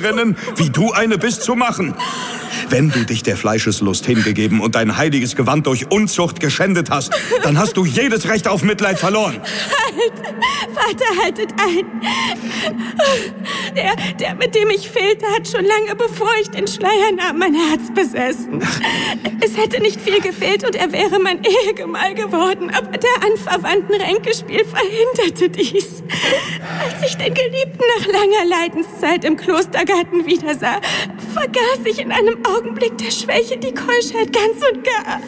Priesterinnen, wie du eine bist, zu machen. Wenn du dich der Fleischeslust hingegeben und dein heiliges Gewand durch Unzucht geschändet hast, dann hast du jedes Recht auf Mitleid verloren. Halt! Vater, haltet ein! Der, mit dem ich fehlte, hat schon lange bevor ich den Schleier nahm, mein Herz besessen. Es hätte nicht viel gefehlt und er wäre mein Ehegemahl geworden, aber der anverwandten Ränkespiel verhinderte dies. Als ich den Geliebten nach langer Leidenszeit im Klostergarten wiedersah, vergaß ich in einem Augenblick der Schwäche die Keuschheit ganz und gar.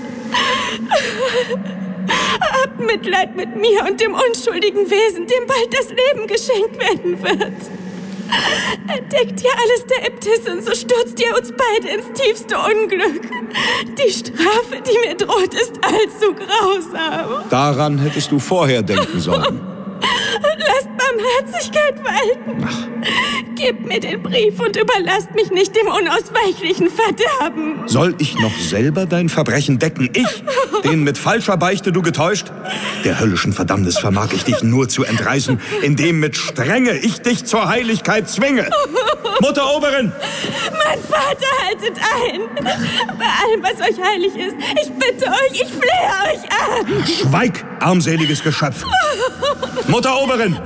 Habt Mitleid mit mir und dem unschuldigen Wesen, dem bald das Leben geschenkt werden wird. Entdeckt ihr alles der Äbtissin, so stürzt ihr uns beide ins tiefste Unglück. Die Strafe, die mir droht, ist allzu grausam. Daran hättest du vorher denken sollen. Lasst Barmherzigkeit walten. Gebt mir den Brief und überlasst mich nicht dem unausweichlichen Verderben. Soll ich noch selber dein Verbrechen decken? Ich, den mit falscher Beichte du getäuscht? Der höllischen Verdammnis vermag ich dich nur zu entreißen, indem mit Strenge ich dich zur Heiligkeit zwinge. Mutter Oberin! Mein Vater, haltet ein! Bei allem, was euch heilig ist, ich bitte euch, ich flehe euch an! Schweig, armseliges Geschöpf! Mutter Oberin!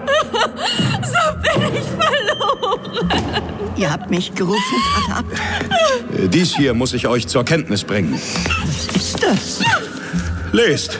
So bin ich verloren! Ihr habt mich gerufen, Vater Abt? Dies hier muss ich euch zur Kenntnis bringen. Was ist das? Lest!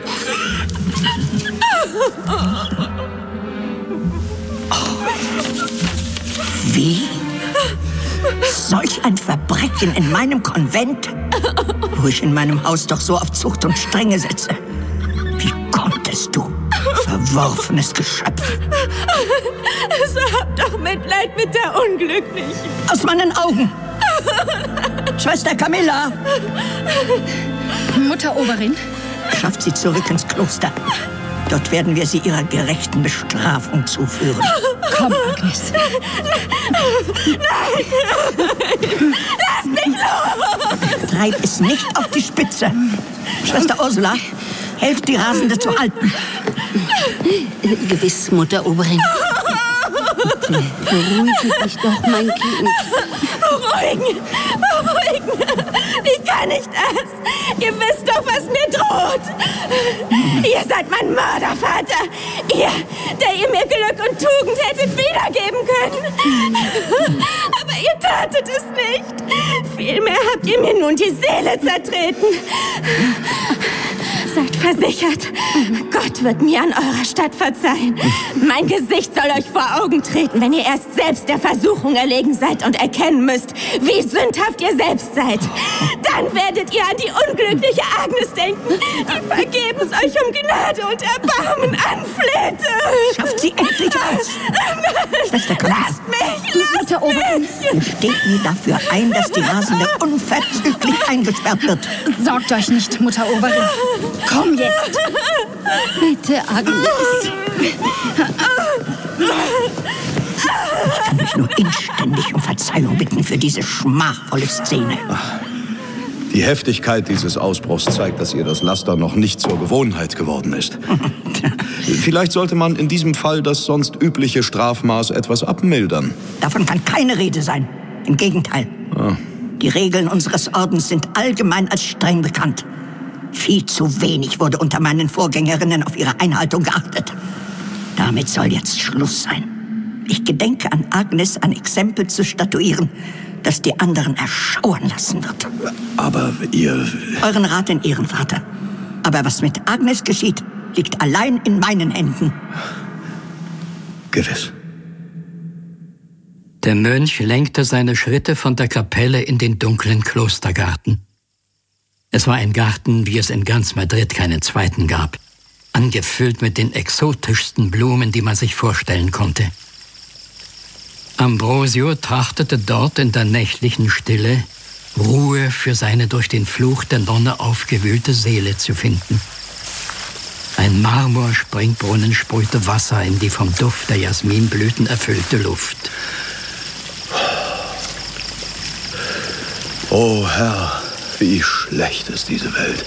Wie? Solch ein Verbrechen in meinem Konvent, wo ich in meinem Haus doch so auf Zucht und Strenge setze. Wie konntest du, verworfenes Geschöpf? So habt doch Mitleid mit der Unglücklichen. Aus meinen Augen! Schwester Camilla! Mutter Oberin? Schafft sie zurück ins Kloster. Dort werden wir sie ihrer gerechten Bestrafung zuführen. Komm, Agnes. Nein! Lass mich los! Treib es nicht auf die Spitze. Schwester Ursula, helft die Rasende zu halten. Gewiss, Mutter Oberin. Bitte, beruhige dich doch, mein Kind. Beruhigen! Wie kann ich das? Ihr wisst doch, was mir droht. Ihr seid mein Mördervater. Ihr, der ihr mir Glück und Tugend hättet wiedergeben können. Aber ihr tatet es nicht. Vielmehr habt ihr mir nun die Seele zertreten. Seid versichert, Gott wird mir an eurer Statt verzeihen. Mein Gesicht soll euch vor Augen treten, wenn ihr erst selbst der Versuchung erlegen seid und erkennen müsst, wie sündhaft ihr selbst seid. Dann werdet ihr an die unglückliche Agnes denken, die vergebens euch um Gnade und Erbarmen anflehte. Schafft sie endlich aus. Schwester Camilla, Lasst mich! Mutter Oberin, steht mir dafür ein, dass die Rasende unverzüglich eingesperrt wird. sorgt euch nicht, Mutter Oberin. Komm jetzt. Bitte, Agnes. Ich kann mich nur inständig um Verzeihung bitten für diese schmachvolle Szene. Die Heftigkeit dieses Ausbruchs zeigt, dass ihr das Laster noch nicht zur Gewohnheit geworden ist. Vielleicht sollte man in diesem Fall das sonst übliche Strafmaß etwas abmildern. Davon kann keine Rede sein. Im Gegenteil. Die Regeln unseres Ordens sind allgemein als streng bekannt. Viel zu wenig wurde unter meinen Vorgängerinnen auf ihre Einhaltung geachtet. Damit soll jetzt Schluss sein. Ich gedenke an Agnes ein Exempel zu statuieren, das die anderen erschauern lassen wird. Aber ihr... Euren Rat in Ehren, Vater. Aber was mit Agnes geschieht, liegt allein in meinen Händen. Gewiss. Der Mönch lenkte seine Schritte von der Kapelle in den dunklen Klostergarten. Es war ein Garten, wie es in ganz Madrid keinen zweiten gab, angefüllt mit den exotischsten Blumen, die man sich vorstellen konnte. Ambrosio trachtete dort in der nächtlichen Stille, Ruhe für seine durch den Fluch der Nonne aufgewühlte Seele zu finden. Ein Marmorspringbrunnen sprühte Wasser in die vom Duft der Jasminblüten erfüllte Luft. O Herr, wie schlecht ist diese Welt.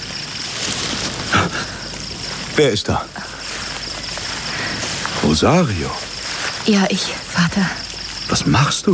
Wer ist da? Rosario. Ja, ich, Vater. Was machst du